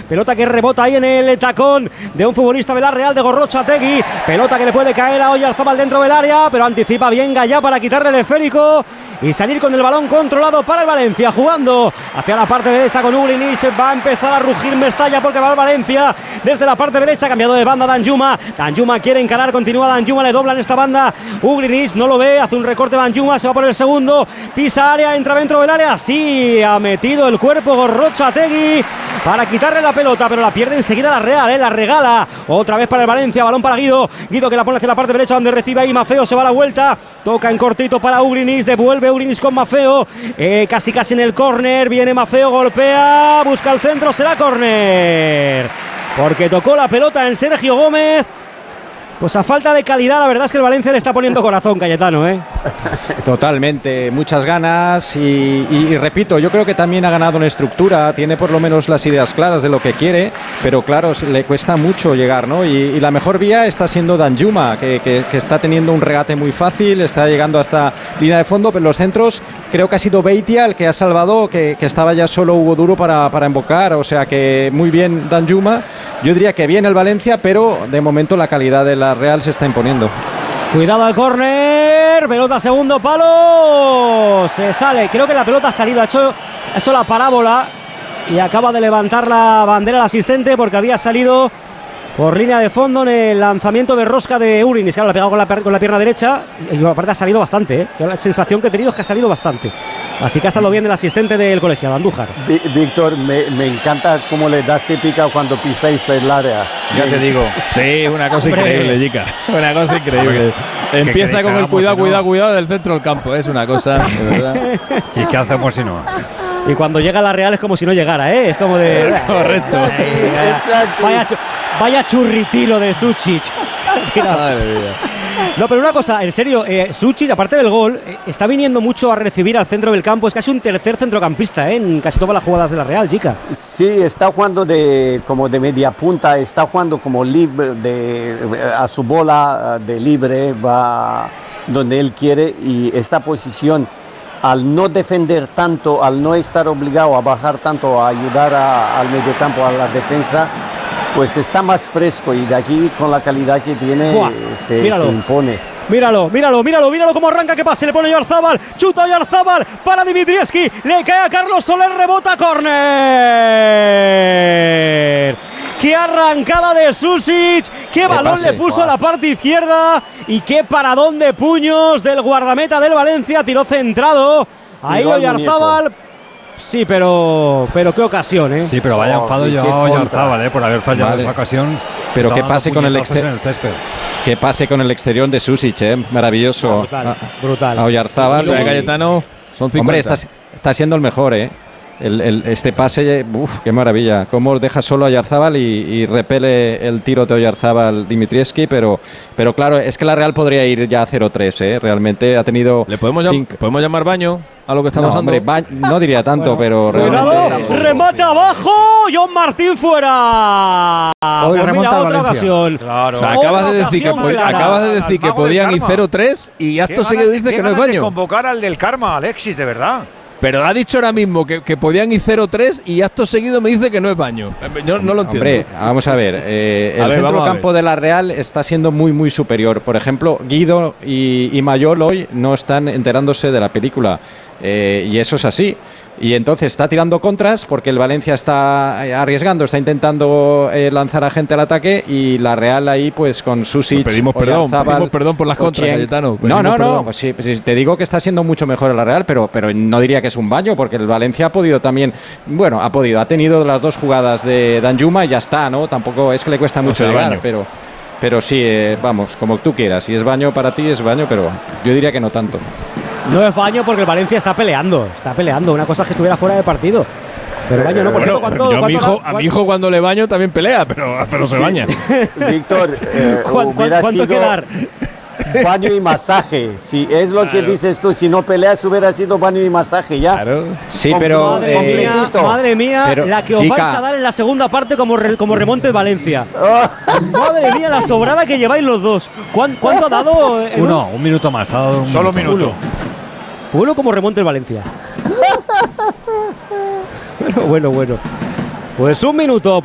pelota que rebota ahí en el tacón de un futbolista de la Real, de Gorrotxategi, pelota que le puede caer a Oyarzábal dentro del área, pero anticipa bien Gallá para quitarle el esférico y salir con el balón controlado para el Valencia, jugando hacia la parte derecha con Ugrinic. Va a empezar a rugir Mestalla porque va el Valencia desde la parte derecha, cambiado de banda Danjuma quiere encarar, continúa Danjuma, le doblan esta banda, Ugrinic no lo ve, hace un recorte Danjuma, se va por el segundo, pisa área, entra dentro del área, sí, ha metido el cuerpo Gorrotxategi para quitarle la pelota, pero la pierde enseguida la Real, la regala otra vez para el Valencia, balón para Guido que la pone hacia la parte derecha donde recibe ahí Maffeo, se va a la vuelta, toca en cortito para Ugrinic, devuelve Ugrinic con Maffeo, casi en el córner, viene Maffeo, golpea, busca el centro, será córner, porque tocó la pelota en Sergio Gómez. Pues a falta de calidad, la verdad es que el Valencia le está poniendo corazón, Cayetano, ¿eh? Totalmente, muchas ganas y repito, yo creo que también ha ganado en estructura, tiene por lo menos las ideas claras de lo que quiere, pero claro, le cuesta mucho llegar, ¿no? Y la mejor vía está siendo Danjuma, que está teniendo un regate muy fácil, está llegando hasta línea de fondo, pero los centros creo que ha sido Beitia el que ha salvado, que estaba ya solo Hugo Duro para embocar, o sea que muy bien Danjuma. Yo diría que bien el Valencia, pero de momento la calidad de la Real se está imponiendo. Cuidado al córner, pelota segundo palo, se sale, creo que la pelota ha salido, ha hecho la parábola y acaba de levantar la bandera el asistente porque había salido por línea de fondo en el lanzamiento de rosca de Ugrinic, claro, la ha pegado con la pierna derecha y aparte ha salido bastante, ¿eh? La sensación que he tenido es que ha salido bastante, así que ha estado bien el asistente del colegiado, Andújar. Víctor, me encanta cómo le das épica cuando pisáis el área. Ya te digo. Sí, una cosa increíble, Jica. Una cosa increíble. Empieza con el cuidado del centro del campo, es una cosa, de verdad. ¿Y qué hacemos si no? Y cuando llega la Real es como si no llegara, ¿eh? Es como de... Correcto. Exacto. Vaya churritilo de Sučić. Madre mía. No, pero una cosa, en serio, Sučić, aparte del gol, está viniendo mucho a recibir al centro del campo. Es casi un tercer centrocampista, en casi todas las jugadas de la Real, chica. Sí, está jugando como de media punta, está jugando como libre, a su bola de libre, va donde él quiere, y esta posición, al no defender tanto, al no estar obligado a bajar tanto, a ayudar al mediocampo, a la defensa, pues está más fresco, y de aquí con la calidad que tiene se impone. Míralo cómo arranca, que pase, le pone Oyarzábal, chuta Oyarzábal para Dimitrievski, le cae a Carlos Soler, rebota, córner. Qué arrancada de Sušić, qué balón le puso a la parte izquierda y qué paradón de puños del guardameta del Valencia, tiró centrado, ahí Oyarzábal. Sí, pero qué ocasión, ¿eh? Sí, pero vaya enfado llevaba Oyarzábal, por haber fallado esa ocasión. Pero qué pase con el césped. Que pase con el exterior de Sušić, maravilloso. Brutal. A Oyarzábal. Cayetano, son 50. Hombre, está siendo el mejor, este pase, qué maravilla. Cómo deja solo a Oyarzábal y repele el tiro de Oyarzábal Dimitrievski, pero claro, es que la Real podría ir ya a 0-3, realmente ha tenido... ¿Le podemos llamar baño a lo que está pasando? Hombre, no diría tanto, pero realmente... ¡Remate abajo! ¡John Martín fuera! Hoy remonta otra ocasión. Claro. O sea, acabas de decir que podían ir 0-3 y acto seguido dice que no es baño. De convocar al del karma, Alexis, de verdad. Pero ha dicho ahora mismo que podían ir 0-3 y acto seguido me dice que no es baño. Yo no lo entiendo. Hombre, vamos a ver. El centrocampo de la Real está siendo muy, muy superior. Por ejemplo, Guido y Mayol hoy no están enterándose de la película. Y eso es así. Y entonces está tirando contras porque el Valencia está arriesgando, está intentando lanzar a gente al ataque, y la Real ahí pues con Sušić, pedimos perdón por las contras, Cayetano. No, pues sí, te digo que está siendo mucho mejor la Real, pero no diría que es un baño, porque el Valencia ha podido también, ha tenido las dos jugadas de Danjuma y ya está, ¿no? Tampoco es que le cuesta mucho llegar, pero sí, vamos, como tú quieras. Si es baño para ti, es baño, pero yo diría que no tanto. No es baño porque el Valencia está peleando. Una cosa es que estuviera fuera de partido. Pero baño no, por ejemplo, a mi hijo cuando le baño también pelea, pero se baña. Víctor, ¿cuánto quedar? Baño y masaje. Si es lo que dices tú, si no peleas hubiera sido baño y masaje ya. Claro. Sí, pero madre mía, la que os vais a dar en la segunda parte como remonte Valencia. Madre mía, la sobrada que lleváis los dos. ¿Cuánto ha dado? Un minuto más. Ha dado solo un minuto. Uno como remonte Valencia. Bueno. Pues un minuto.